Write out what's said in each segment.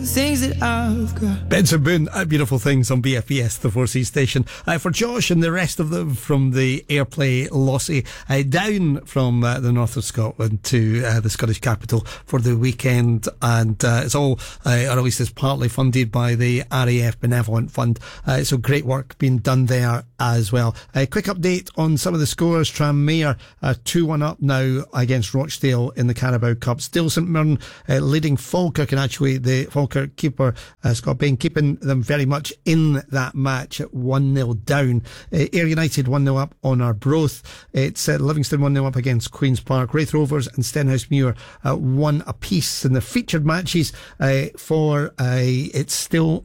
things that I've got. Benson Boone at Beautiful Things on BFBS, the 4C station. For Josh and the rest of them from the Airplay Lossy, down from the north of Scotland to the Scottish capital for the weekend. And it's all, or at least it's partly funded by the RAF Benevolent Fund. So great work being done there as well. A quick update on some of the scores. Tranmere 2-1 up now against Rochdale in the Carabao Cup. Still St Mirren leading Falkirk, and actually the Falkirk keeper Scott Bain keeping them very much in that match at 1-0 down. Ayr United 1-0 up on Arbroath. It's Livingston 1-0 up against Queen's Park. Wraith Rovers and Stenhousemuir 1 apiece in the featured matches. It's still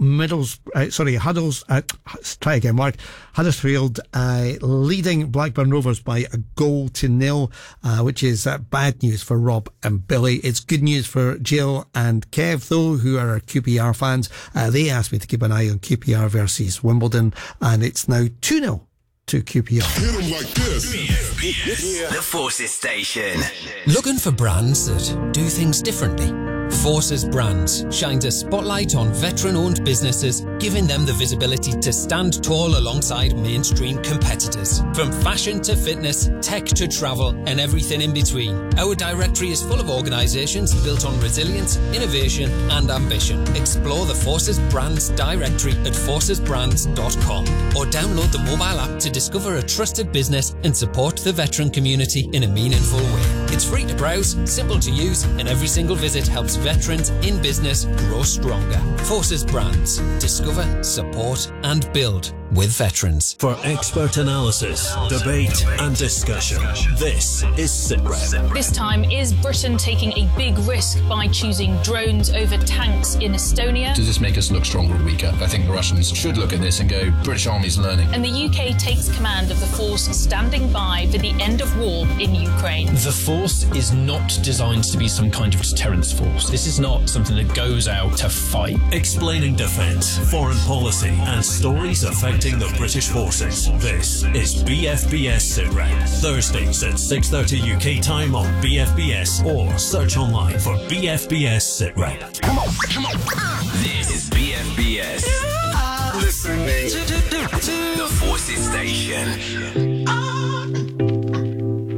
Huddersfield leading Blackburn Rovers by a 1-0, which is bad news for Rob and Billy. It's good news for Jill and Kev, though, who are our QPR fans. They asked me to keep an eye on QPR versus Wimbledon, and it's now 2-0 to QPR. Hit 'em like this. The Forces Station. Looking for brands that do things differently? Forces Brands shines a spotlight on veteran-owned businesses, giving them the visibility to stand tall alongside mainstream competitors. From fashion to fitness, tech to travel, and everything in between, our directory is full of organisations built on resilience, innovation and ambition. Explore the Forces Brands directory at forcesbrands.com or download the mobile app to discover a trusted business and support the veteran community in a meaningful way. It's free to browse, simple to use, and every single visit helps veterans in business grow stronger. Forces Brands. Discover, support and build with veterans. For expert analysis, debate and discussion, this is SITREP. This time, is Britain taking a big risk by choosing drones over tanks in Estonia? Does this make us look stronger or weaker? I think the Russians should look at this and go, British Army's learning. And the UK takes command of the force standing by for the end of war in Ukraine. The force is not designed to be some kind of deterrence force. This is not something that goes out to fight. Explaining defence, foreign policy and stories affecting the British forces. This is BFBS SITREP. Thursdays at 6:30 UK time on BFBS or search online for BFBS SITREP. Come on. This is BFBS. Listening to The Forces Station.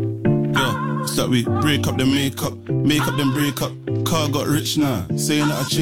Yo, so we break up the makeup, make up them break up. Car got rich now, saying that I